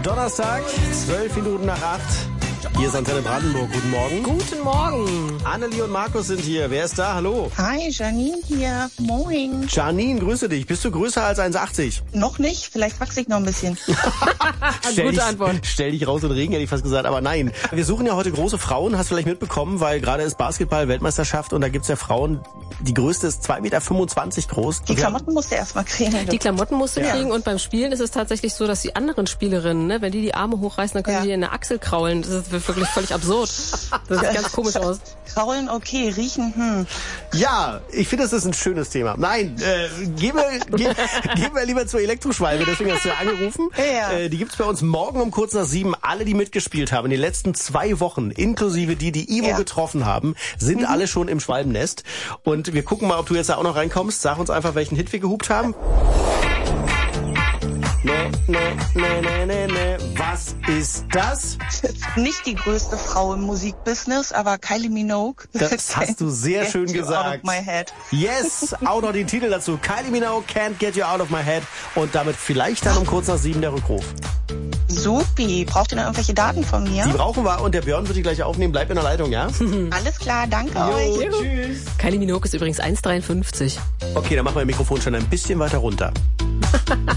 Donnerstag, 12 Minuten nach 8. Hier ist Antenne Brandenburg. Guten Morgen. Guten Morgen. Annelie und Markus sind hier. Wer ist da? Hallo. Hi, Janine hier. Moin. Janine, grüße dich. Bist du größer als 1,80? Noch nicht, vielleicht wachse ich noch ein bisschen. Gute Antwort. Stell dich raus in den Regen, hätte ich fast gesagt, aber nein. Wir suchen ja heute große Frauen, hast du vielleicht mitbekommen, weil gerade ist Basketball-Weltmeisterschaft und da gibt's ja Frauen, die größte ist 2,25 Meter groß. Die Klamotten musst du erst mal kriegen. Die Klamotten musst du kriegen und beim Spielen ist es tatsächlich so, dass die anderen Spielerinnen, ne, wenn die Arme hochreißen, dann können die in der Achsel kraulen. Das ist wirklich völlig absurd. Das sieht ganz komisch aus. Kraulen, okay, riechen, Ja, ich finde, das ist ein schönes Thema. Nein, gehen wir lieber zur Elektroschwalbe, deswegen hast du ja angerufen. Ja. Die gibt's bei uns morgen um kurz nach 7. Alle, die mitgespielt haben in den letzten 2 Wochen, inklusive die Ivo getroffen haben, sind alle schon im Schwalbennest. Und wir gucken mal, ob du jetzt da auch noch reinkommst. Sag uns einfach, welchen Hit wir gehupt haben. Nee. Was ist das? Nicht die größte Frau im Musikbusiness, aber Kylie Minogue. Das hast du sehr schön gesagt. Out of my head. Yes, auch noch den Titel dazu. Kylie Minogue, Can't Get You Out of My Head. Und damit vielleicht dann um kurz nach 7 der Rückruf. Supi. Braucht ihr noch irgendwelche Daten von mir? Die brauchen wir und der Björn wird die gleich aufnehmen. Bleib in der Leitung, ja? Alles klar, danke euch. Tschüss. Kylie Minogue ist übrigens 1,53. Okay, dann machen wir den Mikrofon schon ein bisschen weiter runter.